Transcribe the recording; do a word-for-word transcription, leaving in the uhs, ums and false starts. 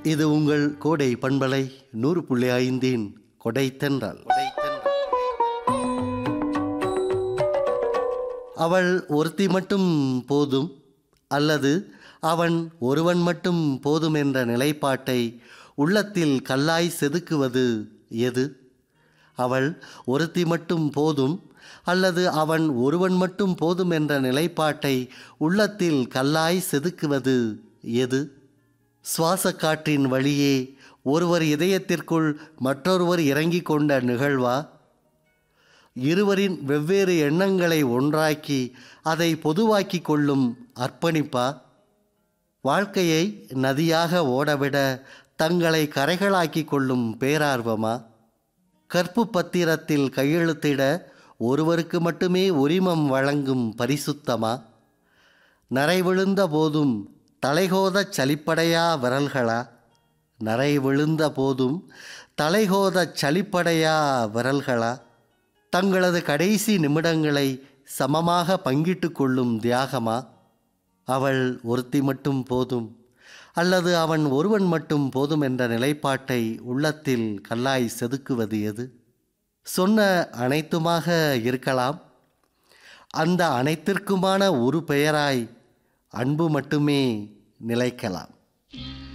இது உங்கள் கோடை பண்பலை நூறு புள்ளி ஐந்தின் கொடை தென்றல். அவள் ஒருத்தி மட்டும் போதும் அல்லது அவன் ஒருவன் மட்டும் போதும் என்ற நிலைப்பாட்டை உள்ளத்தில் கல்லாய் செதுக்குவது எது? அவள் ஒருத்தி மட்டும் போதும் அல்லது அவன் ஒருவன் மட்டும் போதும் என்ற நிலைப்பாட்டை உள்ளத்தில் கல்லாய் செதுக்குவது எது? சுவாச காற்றின் வழியே ஒருவர் இதயத்திற்குள் மற்றொருவர் இறங்கிக் கொண்ட நிகழ்வா? இருவரின் வெவ்வேறு எண்ணங்களை ஒன்றாக்கி அதை பொதுவாக்கி கொள்ளும் அர்ப்பணிப்பா? வாழ்க்கையை நதியாக ஓடவிட தங்களை கரைகளாக்கி கொள்ளும் பேரார்வமா? கற்பு பத்திரத்தில் கையெழுத்திட ஒருவருக்கு மட்டுமே உரிமம் வழங்கும் பரிசுத்தமா? நரை விழுந்த போதும் தலைகோதச் சலிப்படையா விரல்களா? நரை விழுந்த போதும் தலைகோதச் சலிப்படையா விரல்களா? தங்களது கடைசி நிமிடங்களை சமமாக பங்கிட்டு கொள்ளும் தியாகமா? அவள் ஒருத்தி மட்டும் போதும் அல்லது அவன் ஒருவன் மட்டும் போதும் என்ற நிலைப்பாட்டை உள்ளத்தில் கல்லாய் செதுக்குவது எது? சொன்ன அனைத்துமாக இருக்கலாம். அந்த அனைத்திற்குமான ஒரு பெயராய் அன்பு மட்டுமே நிலைக்கலாம்.